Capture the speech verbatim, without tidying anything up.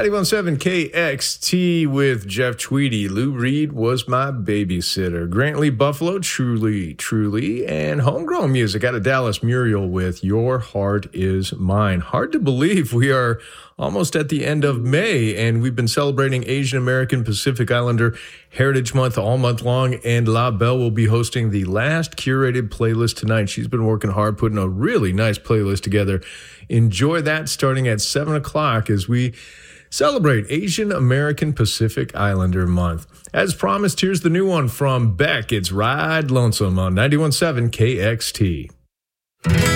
ninety-one point seven K X T with Jeff Tweedy. Lou Reed was my babysitter. Grantley Buffalo, truly, truly. And homegrown music out of Dallas, Muriel with Your Heart Is Mine. Hard to believe we are almost at the end of May, and we've been celebrating Asian American Pacific Islander Heritage Month all month long, and La Belle will be hosting the last curated playlist tonight. She's been working hard, putting a really nice playlist together. Enjoy that starting at seven o'clock as we celebrate Asian American Pacific Islander Month. As promised, here's the new one from Beck. It's Ride Lonesome on ninety-one point seven K X T.